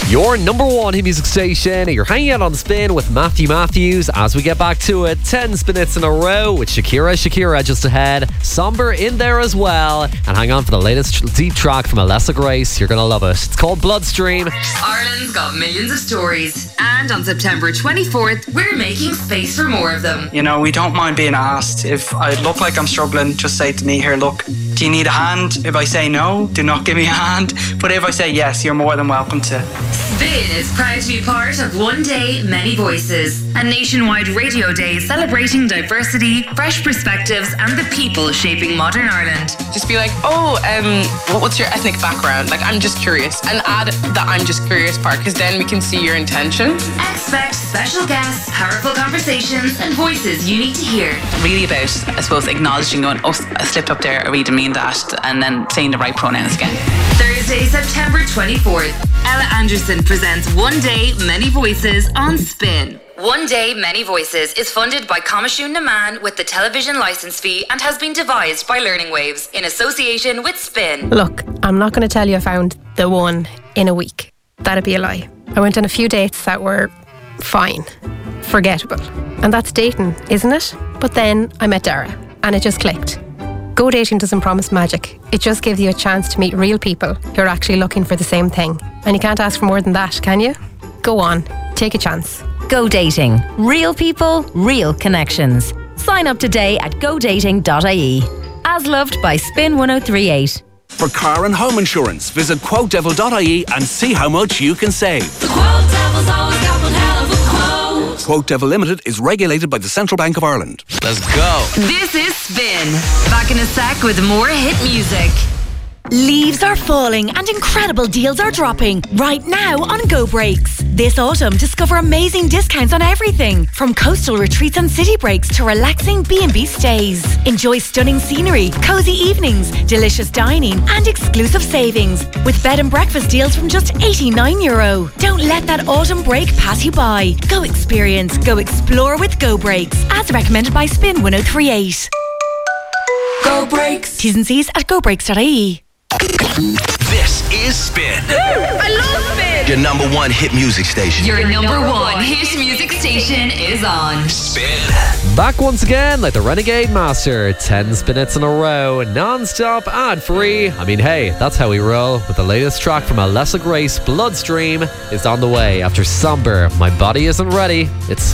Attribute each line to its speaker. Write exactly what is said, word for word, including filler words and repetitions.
Speaker 1: Your number one hit music station. You're hanging out on Spin with Matthew Matthews as we get back to it. ten spinets in a row with Shakira Shakira just ahead. Somber in there as well. And hang on for the latest tr- deep track from Alessa Grace. You're going to love it. It's called Bloodstream.
Speaker 2: Ireland's got millions of stories. And on September twenty-fourth, we're making space for more of them.
Speaker 3: You know, we don't mind being asked. If I look like I'm struggling, just say to me, here, look, do you need a hand? If I say no, do not give me a hand. But if I say yes, you're more than welcome to.
Speaker 2: Spin is proud to be part of One Day, Many Voices, a nationwide radio day celebrating diversity, fresh perspectives, and the people shaping modern Ireland.
Speaker 4: Just be like, oh, um, what's your ethnic background? Like, I'm just curious. And add the I'm just curious part, because then we can see your intention.
Speaker 2: Expect special guests, powerful conversations, and voices you need to hear.
Speaker 5: Really about, I suppose, acknowledging going, oh, I slipped up there, I really didn't mean that, and then saying the right pronouns again.
Speaker 2: Thursday, September twenty-fourth, Ella Anderson presents One Day, Many Voices on Spin. One Day, Many Voices is funded by Comishún na Man with the television licence fee and has been devised by Learning Waves in association with Spin.
Speaker 6: Look, I'm not going to tell you I found the one in a week. That'd be a lie. I went on a few dates that were fine, forgettable. And that's dating, isn't it? But then I met Dara and it just clicked. Go dating doesn't promise magic. It just gives you a chance to meet real people who are actually looking for the same thing. And you can't ask for more than that, can you? Go on, take a chance.
Speaker 7: Go Dating. Real people, real connections. Sign up today at go dating dot I E. As loved by Spin one oh three point eight.
Speaker 8: For car and home insurance, visit quote devil dot I E and see how much you can save.
Speaker 9: The Quote Devil's always got one hell of a quote.
Speaker 8: Quote Devil Limited is regulated by the Central Bank of Ireland.
Speaker 1: Let's go.
Speaker 2: This is Spin. Back in a sec with more hit music.
Speaker 10: Leaves are falling and incredible deals are dropping right now on Go Breaks. This autumn, discover amazing discounts on everything from coastal retreats and city breaks to relaxing B and B stays. Enjoy stunning scenery, cozy evenings, delicious dining and exclusive savings with bed and breakfast deals from just eighty-nine euro. Don't let that autumn break pass you by. Go experience, go explore with Go Breaks as recommended by Spin one oh three point eight. Go Breaks. T's and C's at go breaks dot I E.
Speaker 8: This is Spin.
Speaker 2: I love Spin.
Speaker 8: Your number one hit music station.
Speaker 2: Your number one hit music station is on
Speaker 8: Spin.
Speaker 1: Back once again like the Renegade Master. ten spinets in a row, non-stop, ad-free. I mean, hey, that's how we roll. With the latest track from Alessa Grace, Bloodstream, is on the way after Somber. My Body Isn't Ready. It's